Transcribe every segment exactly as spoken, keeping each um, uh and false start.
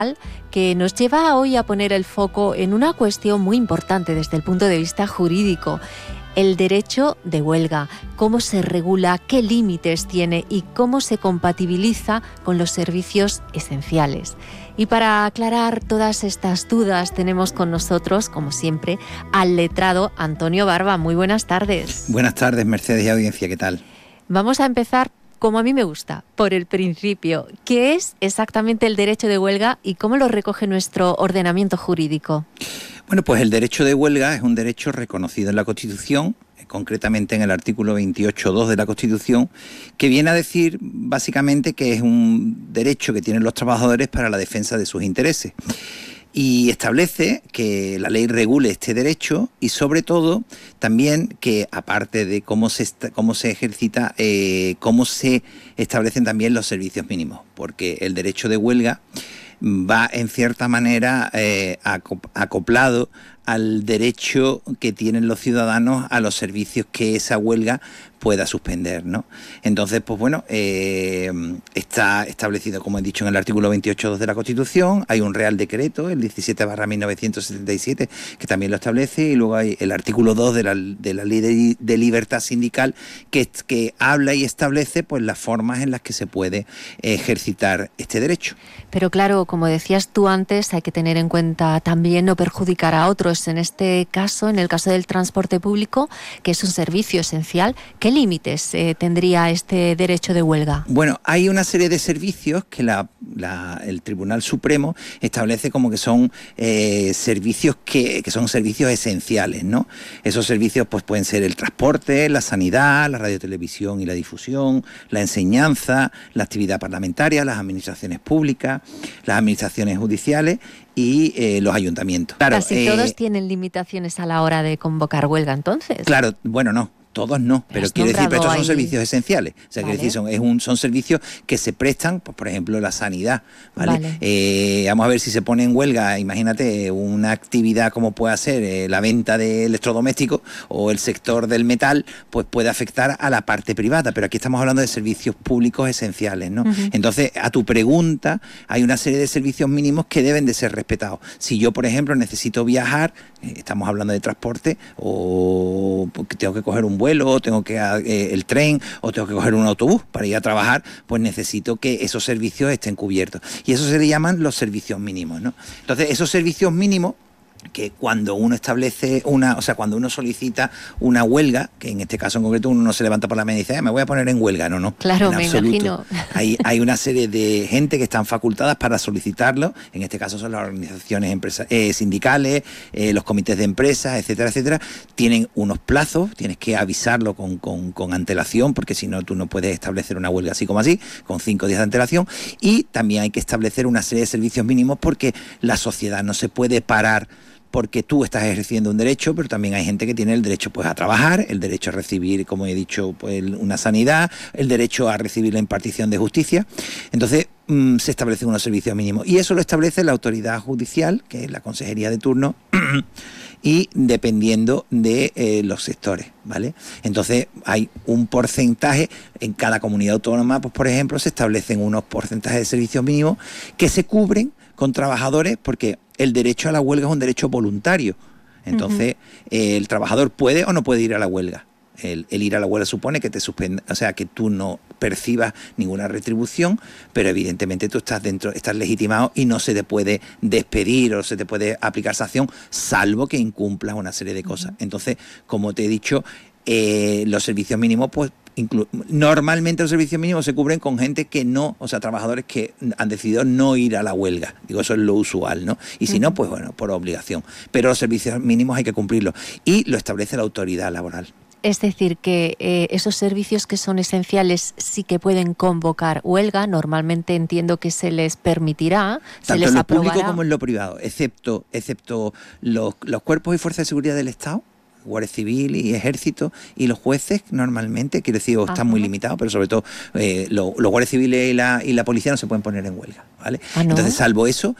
que nos lleva hoy a poner el foco en una cuestión muy importante desde el punto de vista jurídico. El derecho de huelga, cómo se regula, qué límites tiene y cómo se compatibiliza con los servicios esenciales. Y para aclarar todas estas dudas tenemos con nosotros, como siempre, al letrado Antonio Barba. Muy buenas tardes. Buenas tardes, Mercedes y audiencia, ¿qué tal? Vamos a empezar, como a mí me gusta, por el principio. ¿Qué es exactamente el derecho de huelga y cómo lo recoge nuestro ordenamiento jurídico? Bueno, pues el derecho de huelga es un derecho reconocido en la Constitución, concretamente en el artículo veintiocho punto dos de la Constitución, que viene a decir básicamente que es un derecho que tienen los trabajadores para la defensa de sus intereses. Y establece que la ley regule este derecho y sobre todo también que aparte de cómo se, cómo se ejercita, eh, cómo se establecen también los servicios mínimos, porque el derecho de huelga va en cierta manera eh, acoplado al derecho que tienen los ciudadanos a los servicios que esa huelga pueda suspender, ¿no? Entonces, pues bueno, eh, está establecido, como he dicho, en el artículo veintiocho punto dos de la Constitución, hay un Real Decreto, el diecisiete barra mil novecientos setenta y siete, que también lo establece, y luego hay el artículo dos de la, de la Ley de, de Libertad Sindical, que, que habla y establece pues las formas en las que se puede ejercitar este derecho. Pero claro, como decías tú antes, hay que tener en cuenta también no perjudicar a otros. En este caso, en el caso del transporte público, que es un servicio esencial, ¿qué límites eh, tendría este derecho de huelga? Bueno, hay una serie de servicios que la, la, el Tribunal Supremo establece como que son eh, servicios que, que son servicios esenciales, ¿no? Esos servicios pues pueden ser el transporte, la sanidad, la radiotelevisión y la difusión, la enseñanza, la actividad parlamentaria, las administraciones públicas, las administraciones judiciales y eh, los ayuntamientos. Claro, Casi eh, todos tienen limitaciones a la hora de convocar huelga, entonces. Claro, bueno, no. Todos no, pero, pero quiere decir que estos son ahí... servicios esenciales. O sea, vale. quiere decir, son, es un, son servicios que se prestan, pues, por ejemplo, la sanidad, ¿vale? vale. Eh, vamos a ver si se pone en huelga, imagínate, una actividad como puede ser eh, la venta de electrodomésticos o el sector del metal, pues puede afectar a la parte privada, pero aquí estamos hablando de servicios públicos esenciales, ¿no? Uh-huh. Entonces, a tu pregunta, hay una serie de servicios mínimos que deben de ser respetados. Si yo, por ejemplo, necesito viajar, eh, estamos hablando de transporte, o tengo que coger un vuelo, o tengo que eh, el tren, o tengo que coger un autobús para ir a trabajar, pues necesito que esos servicios estén cubiertos. Y eso se le llaman los servicios mínimos, ¿no? Entonces, esos servicios mínimos, que cuando uno establece una, o sea, cuando uno solicita una huelga, que en este caso en concreto uno no se levanta por la mañana y dice, eh, me voy a poner en huelga, no, no. Claro, en me absoluto. imagino. Hay, hay una serie de gente que están facultadas para solicitarlo, en este caso son las organizaciones empresa, eh, sindicales, eh, los comités de empresas, etcétera, etcétera, tienen unos plazos, tienes que avisarlo con, con, con antelación, porque si no tú no puedes establecer una huelga así como así, con cinco días de antelación, y también hay que establecer una serie de servicios mínimos porque la sociedad no se puede parar porque tú estás ejerciendo un derecho, pero también hay gente que tiene el derecho pues a trabajar, el derecho a recibir, como he dicho, pues una sanidad, el derecho a recibir la impartición de justicia. Entonces, mmm, se establecen unos servicios mínimos. Y eso lo establece la autoridad judicial, que es la consejería de turno, y dependiendo de eh, los sectores, ¿vale? Entonces, hay un porcentaje, en cada comunidad autónoma, pues por ejemplo, se establecen unos porcentajes de servicios mínimos que se cubren con trabajadores, porque el derecho a la huelga es un derecho voluntario. Entonces, uh-huh. eh, el trabajador puede o no puede ir a la huelga. El, el ir a la huelga supone que te suspenda, o sea, que tú no percibas ninguna retribución, pero evidentemente tú estás dentro, estás legitimado y no se te puede despedir o se te puede aplicar sanción, salvo que incumplas una serie de cosas. Uh-huh. Entonces, como te he dicho, eh, los servicios mínimos, pues, Inclu- normalmente los servicios mínimos se cubren con gente que no, o sea, trabajadores que han decidido no ir a la huelga. Digo, eso es lo usual, ¿no? Y si uh-huh. no, pues bueno, por obligación. Pero los servicios mínimos hay que cumplirlos. Y lo establece la autoridad laboral. Es decir, que eh, esos servicios que son esenciales sí que pueden convocar huelga. Normalmente entiendo que se les permitirá, Tanto se les en lo aprobará. público como en lo privado, excepto, excepto los, los cuerpos y fuerzas de seguridad del Estado. Guardia Civil y Ejército, y los jueces normalmente, quiero decir, están muy limitados, pero sobre todo eh, lo, los guardias civiles y la, y la policía no se pueden poner en huelga, ¿vale? ¿Ah, no? Entonces, salvo eso,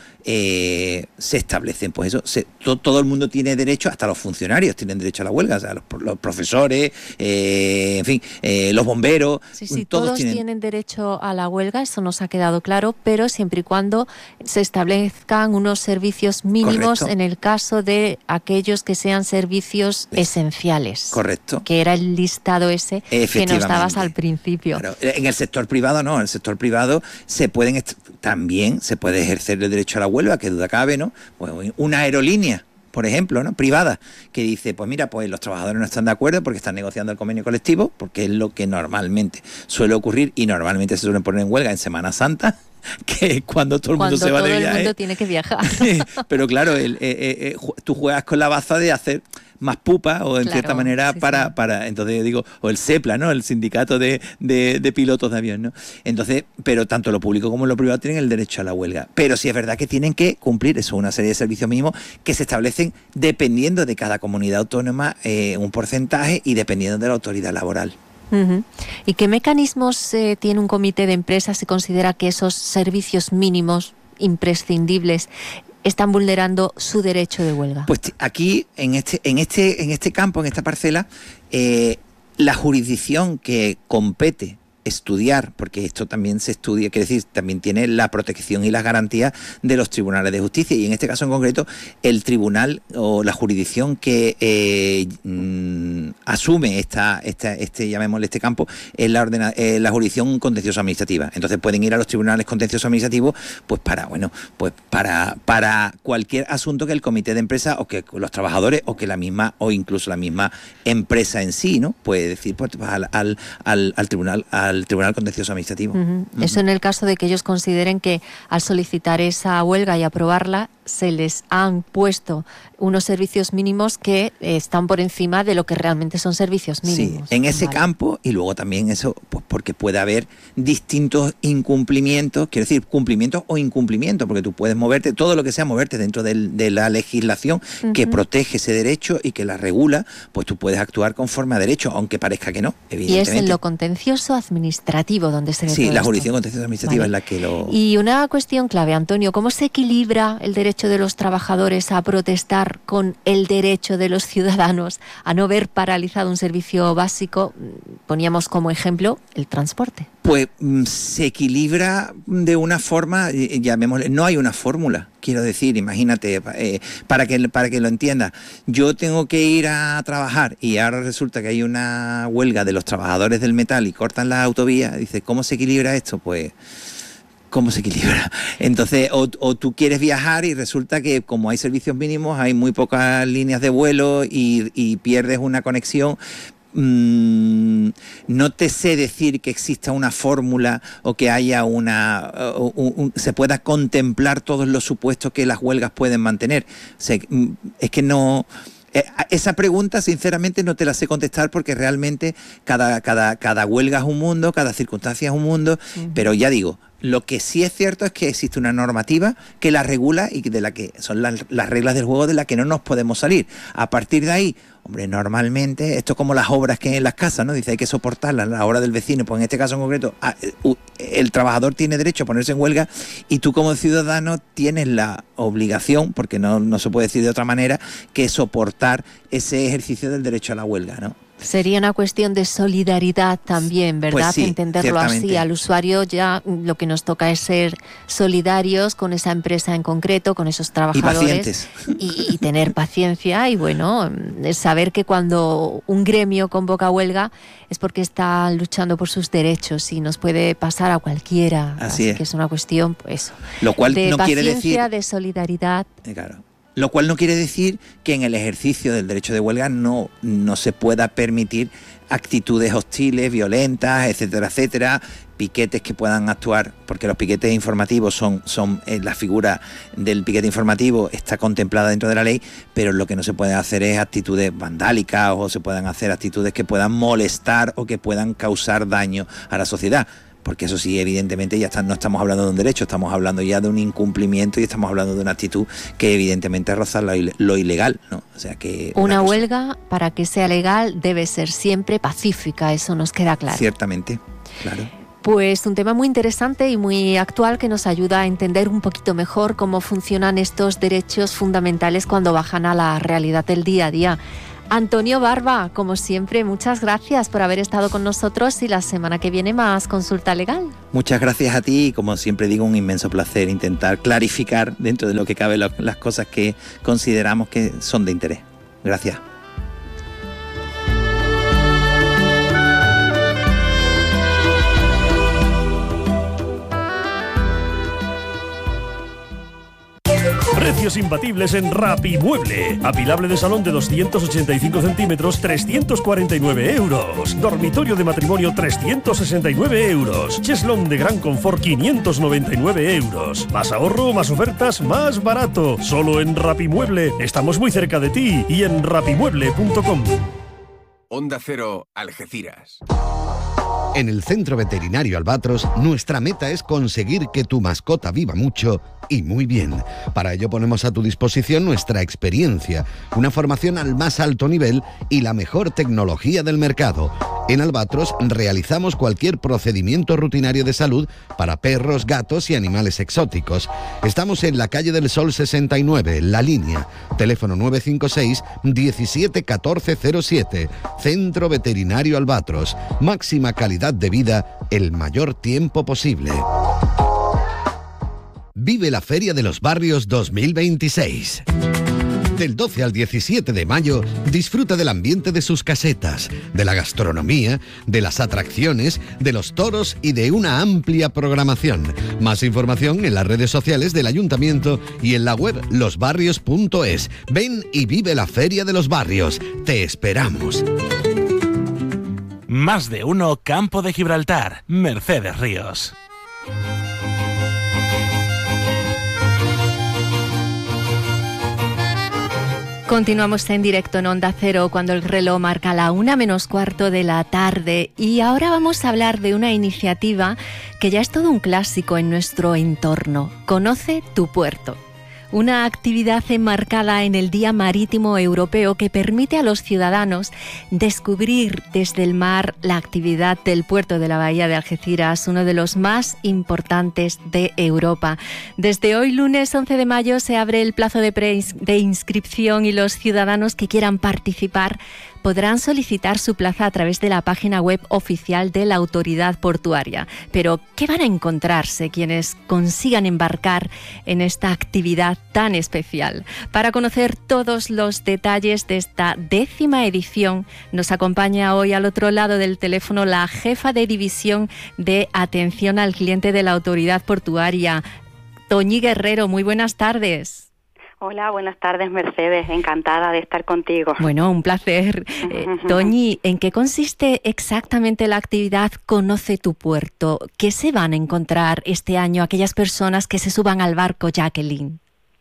eh, se establecen, pues eso, se, to, todo el mundo tiene derecho, hasta los funcionarios tienen derecho a la huelga, o sea, los, los profesores, eh, en fin, eh, los bomberos, sí, sí, todos, todos tienen... tienen derecho a la huelga, eso nos ha quedado claro, pero siempre y cuando se establezcan unos servicios mínimos. Correcto. En el caso de aquellos que sean servicios esenciales. Correcto. Que era el listado ese que nos dabas al principio. Claro. En el sector privado no, en el sector privado se pueden est- también se puede ejercer el derecho a la huelga, que duda cabe, ¿no? Pues una aerolínea, por ejemplo, ¿no? Privada, que dice, pues mira, pues los trabajadores no están de acuerdo porque están negociando el convenio colectivo, porque es lo que normalmente suele ocurrir y normalmente se suelen poner en huelga en Semana Santa, que es cuando todo el cuando mundo se va de viaje. Todo el mundo tiene que viajar. Pero claro, el, eh, eh, tú juegas con la baza de hacer más pupa o en claro, cierta manera sí, para, sí. para, entonces digo, o el SEPLA, ¿no? El sindicato de, de, de pilotos de avión, ¿no? Entonces, pero tanto lo público como lo privado tienen el derecho a la huelga. Pero sí es verdad que tienen que cumplir eso, una serie de servicios mínimos que se establecen dependiendo de cada comunidad autónoma, eh, un porcentaje y dependiendo de la autoridad laboral. Uh-huh. ¿Y qué mecanismos eh, tiene un comité de empresas si considera que esos servicios mínimos imprescindibles están vulnerando su derecho de huelga? Pues aquí, en este, en este, en este campo, en esta parcela, eh, la jurisdicción que compete estudiar, porque esto también se estudia, quiere decir, también tiene la protección y las garantías de los tribunales de justicia, y en este caso en concreto, el tribunal o la jurisdicción que eh, mm, asume esta, esta, este, llamémosle este campo, es la, ordena, eh, la jurisdicción contencioso administrativa. Entonces pueden ir a los tribunales contencioso administrativos, pues para, bueno, pues para, para cualquier asunto que el comité de empresa o que los trabajadores o que la misma, o incluso la misma empresa en sí, ¿no? Puede decir, pues al, al, al, al tribunal, al al Tribunal Contencioso Administrativo. Uh-huh. Uh-huh. Eso en el caso de que ellos consideren que al solicitar esa huelga y aprobarla se les han puesto unos servicios mínimos que eh, están por encima de lo que realmente son servicios mínimos. Sí, en ese vale. campo, y luego también eso, pues porque puede haber distintos incumplimientos, quiero decir, cumplimientos o incumplimientos, porque tú puedes moverte, todo lo que sea moverte dentro del, de la legislación uh-huh. que protege ese derecho y que la regula, pues tú puedes actuar conforme a derecho, aunque parezca que no, evidentemente. Y es en lo contencioso administrativo donde se ve Sí, todo la esto. jurisdicción contencioso administrativa vale. es la que lo... Y una cuestión clave, Antonio, ¿cómo se equilibra el derecho de los trabajadores a protestar con el derecho de los ciudadanos a no ver paralizado un servicio básico? Poníamos como ejemplo el transporte. Pues se equilibra de una forma, llamémosle, no hay una fórmula, quiero decir, imagínate, eh, para que para que lo entiendas, yo tengo que ir a trabajar y ahora resulta que hay una huelga de los trabajadores del metal y cortan las autovías, dices, ¿cómo se equilibra esto? Pues... ¿Cómo se equilibra? Entonces, o, o tú quieres viajar y resulta que como hay servicios mínimos, hay muy pocas líneas de vuelo y, y pierdes una conexión. Mm, no te sé decir que exista una fórmula o que haya una uh, un, un, se pueda contemplar todos los supuestos que las huelgas pueden mantener. O sea, es que no... Esa pregunta, sinceramente, no te la sé contestar porque realmente cada, cada, cada huelga es un mundo, cada circunstancia es un mundo, uh-huh. pero ya digo, lo que sí es cierto es que existe una normativa que la regula y de la que son las, las reglas del juego de las que no nos podemos salir. A partir de ahí, hombre, normalmente, esto es como las obras que hay en las casas, ¿no? Dice, hay que soportarlas, la obra del vecino, pues en este caso en concreto, el trabajador tiene derecho a ponerse en huelga y tú como ciudadano tienes la obligación, porque no, no se puede decir de otra manera, que soportar ese ejercicio del derecho a la huelga, ¿no? Sería una cuestión de solidaridad también, ¿verdad? Pues sí, entenderlo ciertamente. Así. Al usuario ya lo que nos toca es ser solidarios con esa empresa en concreto, con esos trabajadores. Y y, y tener paciencia y, bueno, saber que cuando un gremio convoca huelga es porque está luchando por sus derechos y nos puede pasar a cualquiera. Así, Así es. que es una cuestión, pues, lo cual de no paciencia, quiere decir... de solidaridad. Eh, claro. Lo cual no quiere decir que en el ejercicio del derecho de huelga no, no se pueda permitir actitudes hostiles, violentas, etcétera, etcétera, piquetes que puedan actuar, porque los piquetes informativos son, son eh, la figura del piquete informativo está contemplada dentro de la ley, pero lo que no se puede hacer es actitudes vandálicas o se puedan hacer actitudes que puedan molestar o que puedan causar daño a la sociedad. porque eso sí, evidentemente ya está, no estamos hablando de un derecho, estamos hablando ya de un incumplimiento y estamos hablando de una actitud que evidentemente roza lo, lo ilegal, ¿no? O sea que una cosa... huelga, para que sea legal, debe ser siempre pacífica, eso nos queda claro. Ciertamente, claro. Pues un tema muy interesante y muy actual que nos ayuda a entender un poquito mejor cómo funcionan estos derechos fundamentales cuando bajan a la realidad del día a día. Antonio Barba, como siempre, muchas gracias por haber estado con nosotros y la semana que viene más Consulta Legal. Muchas gracias a ti y, como siempre digo, un inmenso placer intentar clarificar dentro de lo que cabe las cosas que consideramos que son de interés. Gracias. Precios imbatibles en Rapimueble. Apilable de salón de doscientos ochenta y cinco centímetros, trescientos cuarenta y nueve euros. Dormitorio de matrimonio, trescientos sesenta y nueve euros. Cheslón de gran confort, quinientos noventa y nueve euros. Más ahorro, más ofertas, más barato. Solo en Rapimueble. Estamos muy cerca de ti y en rapimueble punto com. Onda Cero, Algeciras. En el Centro Veterinario Albatros, nuestra meta es conseguir que tu mascota viva mucho y muy bien. Para ello ponemos a tu disposición nuestra experiencia, una formación al más alto nivel y la mejor tecnología del mercado. En Albatros realizamos cualquier procedimiento rutinario de salud para perros, gatos y animales exóticos. Estamos en la calle del Sol sesenta y nueve, La Línea. Teléfono nueve cinco seis, diecisiete, catorce cero siete. Centro Veterinario Albatros. Máxima calidad de vida el mayor tiempo posible. Vive la Feria de los Barrios dos mil veintiséis. Del doce al diecisiete de mayo, disfruta del ambiente de sus casetas, de la gastronomía, de las atracciones, de los toros y de una amplia programación. Más información en las redes sociales del Ayuntamiento y en la web los barrios punto es. Ven y vive la Feria de los Barrios. Te esperamos. Más de uno Campo de Gibraltar, Mercedes Ríos. Continuamos en directo en Onda Cero cuando el reloj marca la una menos cuarto de la tarde y ahora vamos a hablar de una iniciativa que ya es todo un clásico en nuestro entorno. Conoce tu puerto. Una actividad enmarcada en el Día Marítimo Europeo que permite a los ciudadanos descubrir desde el mar la actividad del puerto de la Bahía de Algeciras, uno de los más importantes de Europa. Desde hoy, lunes once de mayo, se abre el plazo de, pre- de inscripción y los ciudadanos que quieran participar podrán solicitar su plaza a través de la página web oficial de la Autoridad Portuaria. Pero, ¿qué van a encontrarse quienes consigan embarcar en esta actividad tan especial? Para conocer todos los detalles de esta décima edición, nos acompaña hoy al otro lado del teléfono la jefa de División de Atención al Cliente de la Autoridad Portuaria, Toñi Guerrero. Muy buenas tardes. Hola, buenas tardes, Mercedes. Encantada de estar contigo. Bueno, un placer. Eh, Toñi, ¿en qué consiste exactamente la actividad Conoce tu Puerto? ¿Qué se van a encontrar este año aquellas personas que se suban al barco Jacqueline?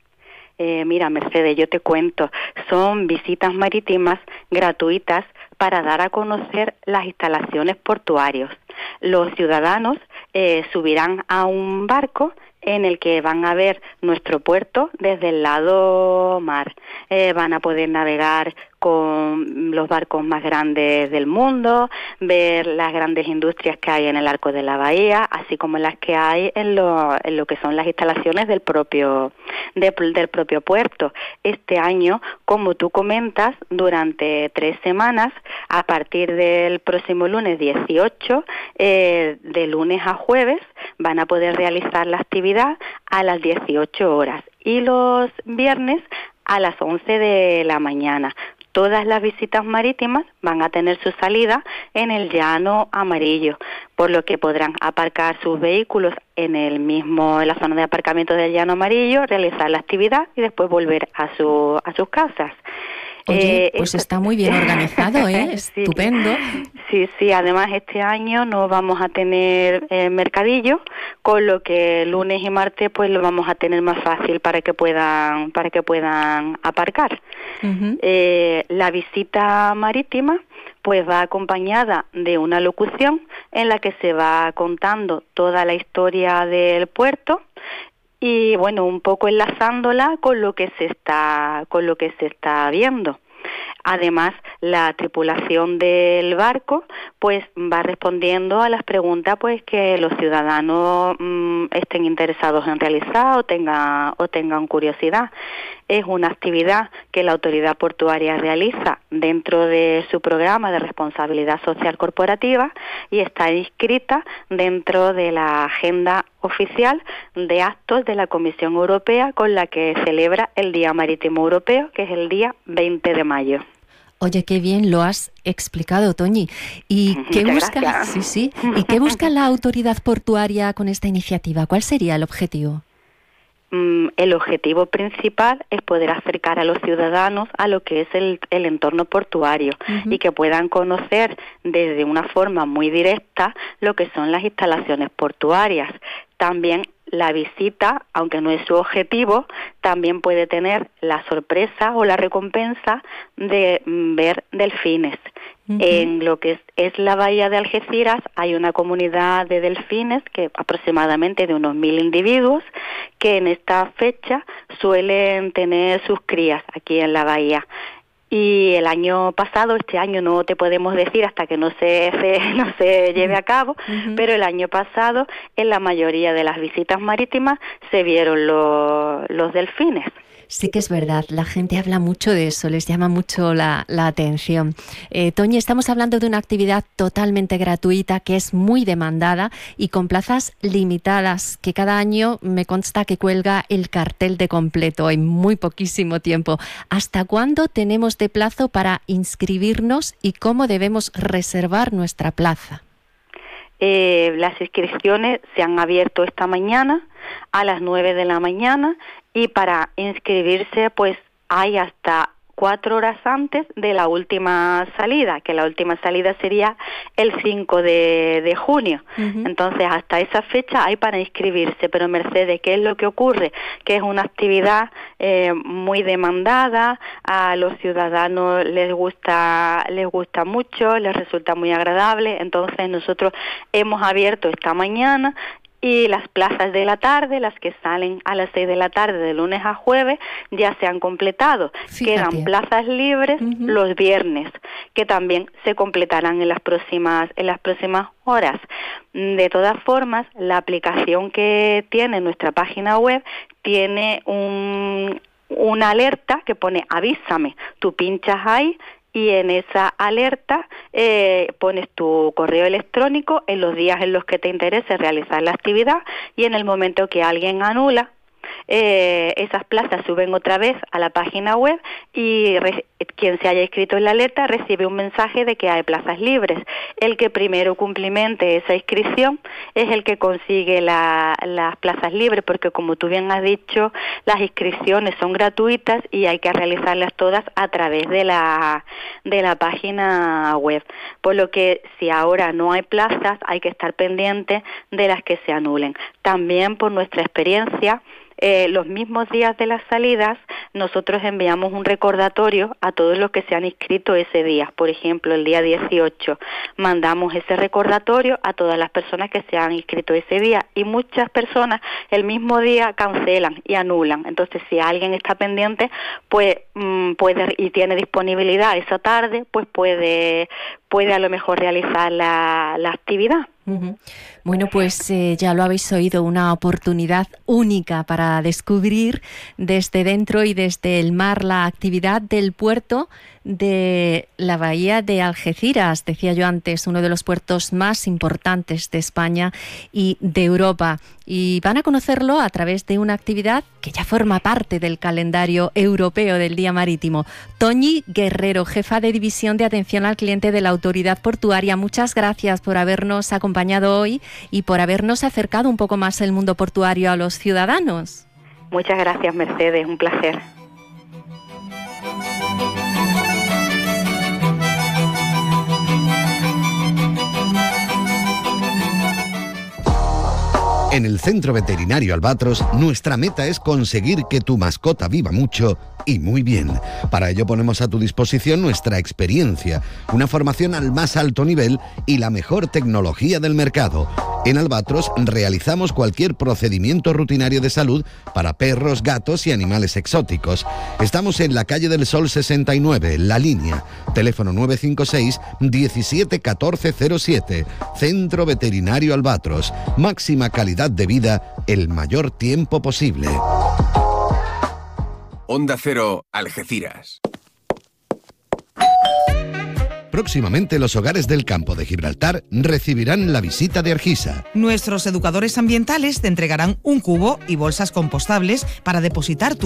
Eh, mira, Mercedes, yo te cuento. Son visitas marítimas gratuitas para dar a conocer las instalaciones portuarias. Los ciudadanos eh, subirán a un barco en el que van a ver nuestro puerto desde el lado mar. Eh, van a poder navegar con los barcos más grandes del mundo, ver las grandes industrias que hay en el arco de la bahía, así como las que hay en lo, en lo que son las instalaciones del propio de, del propio puerto. Este año, como tú comentas, durante tres semanas, a partir del próximo lunes dieciocho, eh, de lunes a jueves, van a poder realizar la actividad a las dieciocho horas y los viernes a las once de la mañana. Todas las visitas marítimas van a tener su salida en el llano amarillo, por lo que podrán aparcar sus vehículos en el mismo, en la zona de aparcamiento del llano amarillo, realizar la actividad y después volver a su, a sus casas. Oye, Eh, pues esto- está muy bien organizado, ¿eh? Sí. Estupendo. Sí, sí, además este año no vamos a tener eh, mercadillo, con lo que lunes y martes pues lo vamos a tener más fácil para que puedan para que puedan aparcar. Ujú. Eh, la visita marítima pues va acompañada de una locución en la que se va contando toda la historia del puerto y bueno, un poco enlazándola con lo que se está con lo que se está viendo. Además, la tripulación del barco pues va respondiendo a las preguntas pues que los ciudadanos mmm, estén interesados en realizar o tengan o tengan curiosidad. Es una actividad que la autoridad portuaria realiza dentro de su programa de responsabilidad social corporativa y está inscrita dentro de la agenda oficial de actos de la Comisión Europea con la que celebra el Día Marítimo Europeo, que es el día veinte de mayo. Oye, qué bien lo has explicado, Toñi. ¿Y qué Muchas busca? gracias. Sí, sí. ¿Y qué busca la autoridad portuaria con esta iniciativa? ¿Cuál sería el objetivo? Mm, el objetivo principal es poder acercar a los ciudadanos a lo que es el, el entorno portuario Uh-huh. y que puedan conocer desde una forma muy directa lo que son las instalaciones portuarias. También la visita, aunque no es su objetivo, también puede tener la sorpresa o la recompensa de mm, ver delfines. Uh-huh. En lo que es, es la bahía de Algeciras hay una comunidad de delfines, que aproximadamente de unos mil individuos, que en esta fecha suelen tener sus crías aquí en la bahía. Y el año pasado, este año no te podemos decir hasta que no se, se no se lleve a cabo, Uh-huh. pero el año pasado en la mayoría de las visitas marítimas se vieron lo, los delfines. Sí que es verdad, la gente habla mucho de eso, les llama mucho la, la atención. Eh, Toñi, estamos hablando de una actividad totalmente gratuita que es muy demandada y con plazas limitadas, que cada año me consta que cuelga el cartel de completo en muy poquísimo tiempo. ¿Hasta cuándo tenemos de plazo para inscribirnos y cómo debemos reservar nuestra plaza? Eh, las inscripciones se han abierto esta mañana a las nueve de la mañana y para inscribirse pues hay hasta cuatro horas antes de la última salida, que la última salida sería el cinco de, de junio. Uh-huh. Entonces hasta esa fecha hay para inscribirse, pero Mercedes, ¿qué es lo que ocurre? Que es una actividad eh, muy demandada, a los ciudadanos les gusta, les gusta mucho, les resulta muy agradable, entonces nosotros hemos abierto esta mañana y las plazas de la tarde, las que salen a las seis de la tarde de lunes a jueves, ya se han completado. Fíjate. Quedan plazas libres Uh-huh. los viernes, que también se completarán en las próximas, en las próximas horas. De todas formas, la aplicación que tiene nuestra página web tiene un, una alerta que pone avísame. Tú pinchas ahí y en esa alerta eh, pones tu correo electrónico en los días en los que te interese realizar la actividad y en el momento que alguien anula, eh, esas plazas suben otra vez a la página web y re- quien se haya inscrito en la alerta recibe un mensaje de que hay plazas libres. El que primero cumplimente esa inscripción es el que consigue la, las plazas libres, porque como tú bien has dicho, las inscripciones son gratuitas y hay que realizarlas todas a través de la, de la página web. Por lo que si ahora no hay plazas, hay que estar pendiente de las que se anulen. También por nuestra experiencia, Eh, los mismos días de las salidas, nosotros enviamos un recordatorio a todos los que se han inscrito ese día. Por ejemplo, el día dieciocho, mandamos ese recordatorio a todas las personas que se han inscrito ese día y muchas personas el mismo día cancelan y anulan. Entonces, si alguien está pendiente, pues mmm, puede y tiene disponibilidad esa tarde, pues puede, puede a lo mejor realizar la, la actividad. Uh-huh. Bueno, pues eh, ya lo habéis oído, una oportunidad única para descubrir desde dentro y desde el mar la actividad del puerto de la bahía de Algeciras, decía yo antes, uno de los puertos más importantes de España y de Europa. Y van a conocerlo a través de una actividad que ya forma parte del calendario europeo del Día Marítimo. Toñi Guerrero, jefa de División de Atención al Cliente de la Autoridad Portuaria, muchas gracias por habernos acompañado hoy y por habernos acercado un poco más el mundo portuario a los ciudadanos. Muchas gracias, Mercedes, un placer. En el Centro Veterinario Albatros, nuestra meta es conseguir que tu mascota viva mucho y muy bien. Para ello ponemos a tu disposición nuestra experiencia, una formación al más alto nivel y la mejor tecnología del mercado. En Albatros realizamos cualquier procedimiento rutinario de salud para perros, gatos y animales exóticos. Estamos en la calle del Sol sesenta y nueve, La Línea. Teléfono nueve cinco seis, diecisiete catorce cero siete. Centro Veterinario Albatros. Máxima calidad de vida el mayor tiempo posible. Onda Cero, Algeciras. Próximamente los hogares del campo de Gibraltar recibirán la visita de Argisa. Nuestros educadores ambientales te entregarán un cubo y bolsas compostables para depositar tu